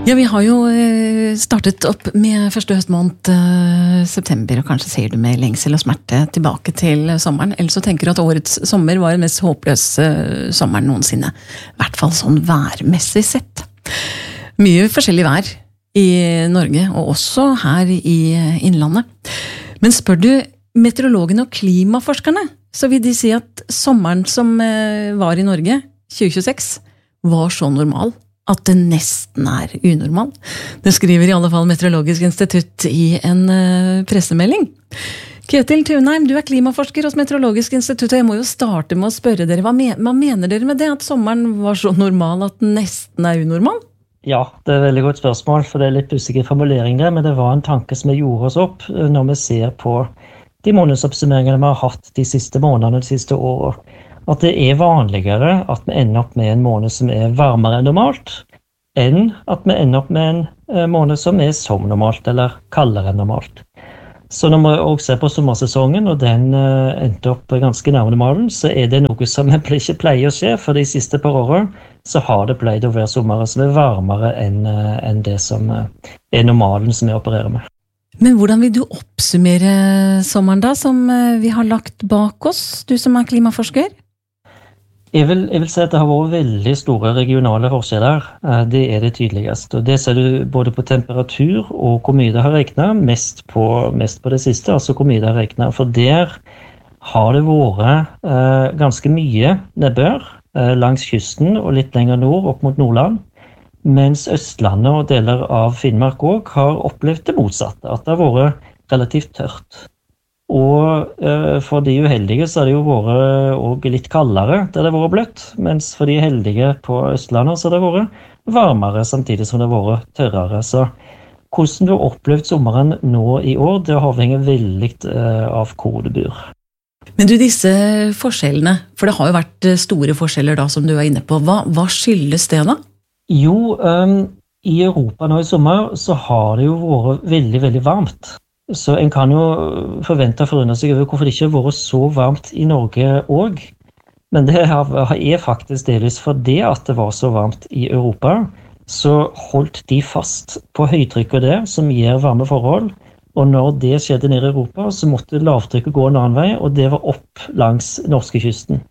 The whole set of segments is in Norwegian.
Ja, vi har jo startet opp med første høstmåned, september, og kanskje ser du med lengsel og smerte tilbake til sommeren, eller så tenker du at årets sommer var den mest håpløse sommeren noensinne. I hvert fall sånn værmessig sett. Mye forskjellig vær i Norge, og også her i innlandet. Men spør du meteorologene og klimaforskerne, så vil de si at sommeren som var i Norge, 2026, var så normal at det nesten unormal. Det skriver i alle fall Meteorologisk institutt i en pressemelding. Ketil Tunheim, du klimaforsker hos Meteorologisk institutt, og jeg må jo starte med å spørre dere, hva mener dere med det, at sommeren var så normal at den nesten unormal? Ja, det et veldig godt spørsmål, for det litt usikker formulering der, men det var en tanke som jeg gjorde oss opp når vi ser på de månedsoppsummeringene vi har hatt de siste månedene, de siste årene. At det vanligere at vi ender opp med en måned som varmere enn normalt, enn at vi ender opp med en måned som som normalt, eller kaldere enn normalt. Så når vi også ser på sommersesongen, og den endte opp ganske nærmere normalen, så det noe som ikke pleier å skje, for de siste par årene så har det pleid å være sommer som varmere enn det som normalen som vi opererer med. Men hvordan vil du oppsummere sommeren da, som vi har lagt bak oss, du som klimaforsker? Jeg vil si at det har vært veldig store regionale forskjeller. Det det tydeligste. Og det ser du både på temperatur og hvor mye det har regnet, mest på det siste, altså hvor mye det har regnet. For der har det vært ganske mye nedbør langs kysten og litt lenger nord, opp mot Nordland. Mens Østlandet og deler av Finnmark også har opplevd det motsatte, at det har vært relativt tørt. Og for de uheldige så har det jo vært også litt kaldere der det har vært bløtt, mens for de heldige på Østlandet så har det vært varmere samtidig som det har vært tørrere. Så hvordan du har opplevd sommeren nå i år, det avhenger veldig av hvor du bor. Men du, disse forskjellene, for det har jo vært store forskjeller da som du inne på, hva skyldes det da? Jo, i Europa nå i sommer så har det jo vært veldig, veldig varmt. Så en kan jo forvente å forundre seg over hvorfor det ikke har vært så varmt i Norge også. Men det faktisk delvis fordi at det var så varmt i Europa, så holdt de fast på høytrykket det, som gir varme forhold. Og når det skjedde nede i Europa, så måtte lavtrykket gå en annen vei, og det var opp langs norskekysten.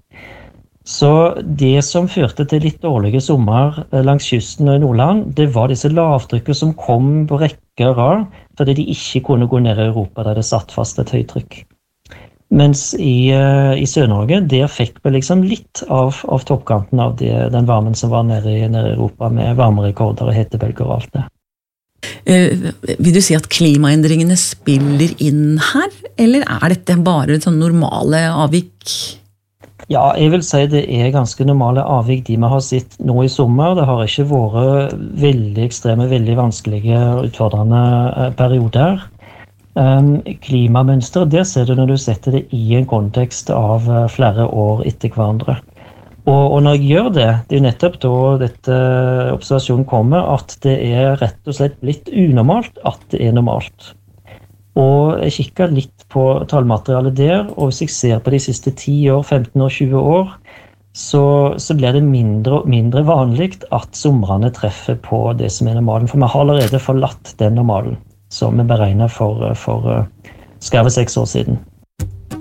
Så det som førte til litt dårlige sommer langs kysten og i Nordland, det var disse lavtrykker som kom på rekke og rad, fordi de ikke kunne gå ned i Europa der det satt fast et høytrykk. Mens i Sør-Norge, der fikk vi liksom litt av toppkanten av den varmen som var nede i Europa, med varmerekorder og hetebølger og alt det. Vil du si at klimaendringene spiller inn her, eller dette bare sånn normale avvik? Ja, jeg vil si det ganske normale avvik de vi har sett nå i sommer. Det har ikke vært veldig ekstreme, veldig vanskelige og utfordrende perioder. Klimamønster, det ser du når du setter det i en kontekst av flere år etter hverandre. Og når jeg gjør det jo nettopp da dette observasjonen kommer, at det rett og slett blitt unormalt at det normalt. Og jeg kikker litt på tallmaterialet der, og hvis jeg ser på de siste 10 år, 15 år, 20 år, så blir det mindre og mindre vanlig at somrene treffer på det som normalen. For vi har allerede forlatt den normalen, som vi beregnet for skarve 6 år siden.